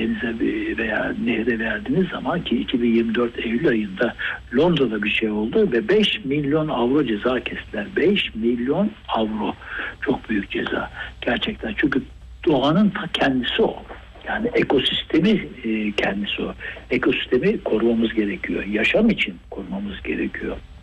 denize veya nehre verdiğiniz zaman, ki 2024 Eylül ayında Londra'da bir şey oldu ve 5 milyon avro ceza kestiler. 5 milyon avro. Çok büyük ceza. Gerçekten. Çünkü doğanın ta kendisi o. Yani ekosistemi kendisi o. Ekosistemi korumamız gerekiyor. Yaşam için korumamız gerekiyor.